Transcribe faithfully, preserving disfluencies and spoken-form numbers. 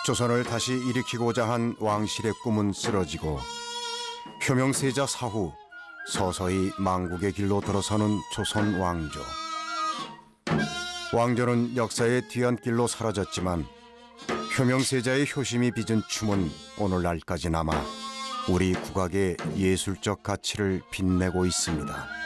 조선을 다시 일으키고자 한 왕실의 꿈은 쓰러지고 효명세자 사후 서서히 망국의 길로 들어서는 조선 왕조. 왕조는 역사의 뒤안길로 사라졌지만 효명세자의 효심이 빚은 춤은 오늘날까지 남아 우리 국악의 예술적 가치를 빛내고 있습니다.